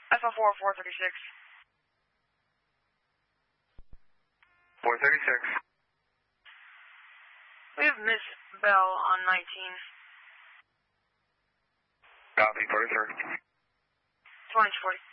FL4 436. 436. We have Miss Bell on 19. Copy, 43. 2040.